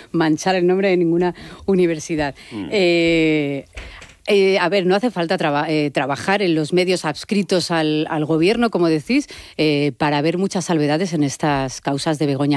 manchar el nombre de ninguna universidad. A ver, no hace falta trabajar en los medios adscritos al gobierno, como decís, para ver muchas salvedades en estas causas de Begoña